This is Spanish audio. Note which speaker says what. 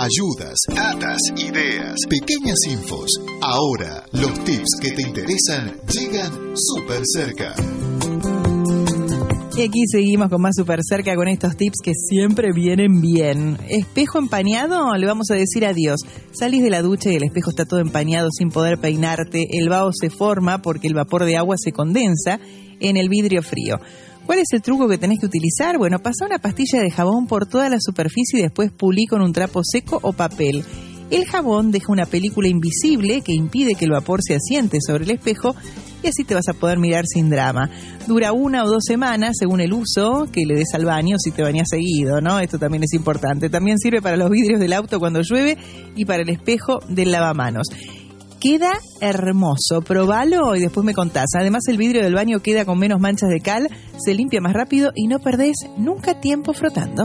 Speaker 1: Ayudas, datas, ideas, pequeñas infos. Ahora, los tips que te interesan llegan súper cerca.
Speaker 2: Y aquí seguimos con más Super Cerca con estos tips que siempre vienen bien. Espejo empañado, le vamos a decir adiós. Salís de la ducha y el espejo está todo empañado sin poder peinarte. El vaho se forma porque el vapor de agua se condensa en el vidrio frío. ¿Cuál es el truco que tenés que utilizar? Bueno, pasá una pastilla de jabón por toda la superficie y después pulí con un trapo seco o papel. El jabón deja una película invisible que impide que el vapor se asiente sobre el espejo y así te vas a poder mirar sin drama. Dura 1 o 2 semanas según el uso que le des al baño, si te bañas seguido, ¿no? Esto también es importante. También sirve para los vidrios del auto cuando llueve y para el espejo del lavamanos. Queda hermoso, probalo y después me contás. Además el vidrio del baño queda con menos manchas de cal, se limpia más rápido y no perdés nunca tiempo frotando.